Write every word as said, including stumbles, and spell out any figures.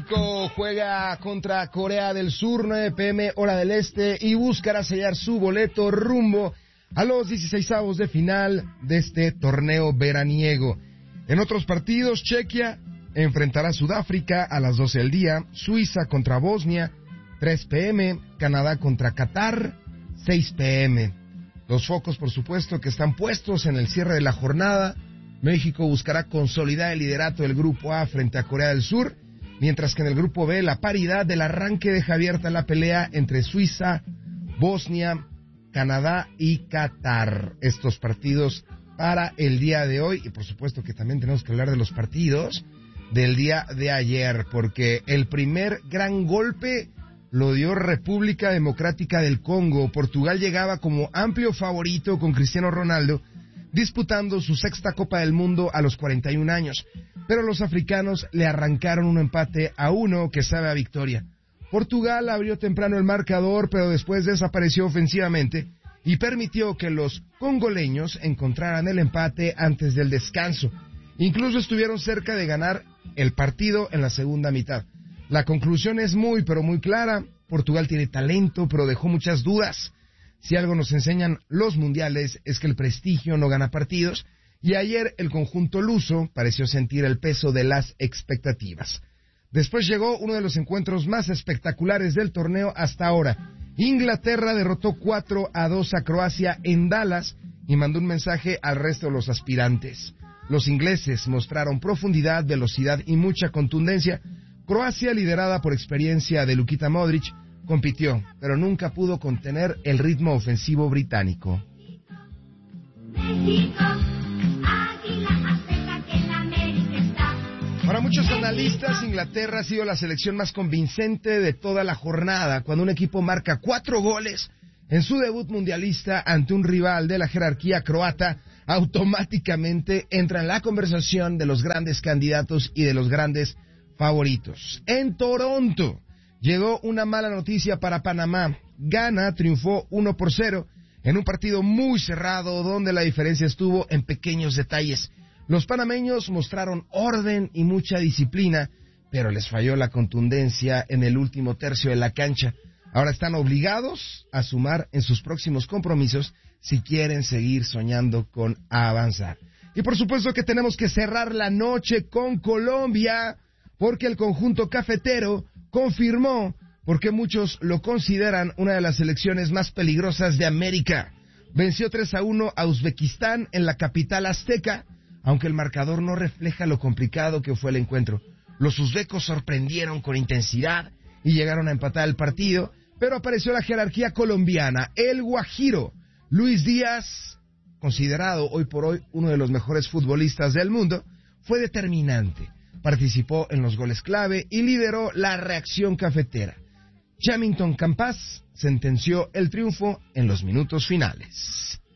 México juega contra Corea del Sur, nueve pm hora del este, y buscará sellar su boleto rumbo a los dieciseisavos de final de este torneo veraniego. En otros partidos, Chequia enfrentará a Sudáfrica a las doce del día, Suiza contra Bosnia, tres pm, Canadá contra Qatar, seis pm. Los focos, por supuesto, que están puestos en el cierre de la jornada. México buscará consolidar el liderato del Grupo A frente a Corea del Sur, mientras que en el Grupo B la paridad del arranque deja abierta la pelea entre Suiza, Bosnia, Canadá y Qatar. Estos partidos para el día de hoy, y por supuesto que también tenemos que hablar de los partidos del día de ayer, porque el primer gran golpe lo dio República Democrática del Congo. Portugal llegaba como amplio favorito con Cristiano Ronaldo, disputando su sexta Copa del Mundo a los cuarenta y un años, pero los africanos le arrancaron un empate a uno que sabe a victoria. Portugal abrió temprano el marcador, pero después desapareció ofensivamente y permitió que los congoleños encontraran el empate antes del descanso. Incluso estuvieron cerca de ganar el partido en la segunda mitad. La conclusión es muy, pero muy clara. Portugal tiene talento, pero dejó muchas dudas. Si algo nos enseñan los mundiales es que el prestigio no gana partidos, y ayer el conjunto luso pareció sentir el peso de las expectativas. Después llegó uno de los encuentros más espectaculares del torneo hasta ahora. Inglaterra derrotó cuatro a dos a Croacia en Dallas y mandó un mensaje al resto de los aspirantes. Los ingleses mostraron profundidad, velocidad y mucha contundencia. Croacia, liderada por experiencia de Luka Modric, compitió, pero nunca pudo contener el ritmo ofensivo británico. México, águila azteca que en América está. Para muchos analistas, Inglaterra ha sido la selección más convincente de toda la jornada, cuando un equipo marca cuatro goles en su debut mundialista ante un rival de la jerarquía croata. Automáticamente entra en la conversación de los grandes candidatos y de los grandes favoritos. En Toronto llegó una mala noticia para Panamá. Ghana triunfó uno por cero en un partido muy cerrado donde la diferencia estuvo en pequeños detalles. Los panameños mostraron orden y mucha disciplina, pero les falló la contundencia en el último tercio de la cancha. Ahora están obligados a sumar en sus próximos compromisos si quieren seguir soñando con avanzar. Y por supuesto que tenemos que cerrar la noche con Colombia, porque el conjunto cafetero confirmó, porque muchos lo consideran una de las selecciones más peligrosas de América. Venció tres a uno a Uzbekistán en la capital azteca, aunque el marcador no refleja lo complicado que fue el encuentro. Los uzbecos sorprendieron con intensidad y llegaron a empatar el partido, pero apareció la jerarquía colombiana. El Guajiro, Luis Díaz, considerado hoy por hoy uno de los mejores futbolistas del mundo, fue determinante. Participó en los goles clave y lideró la reacción cafetera. Chamington Campas sentenció el triunfo en los minutos finales.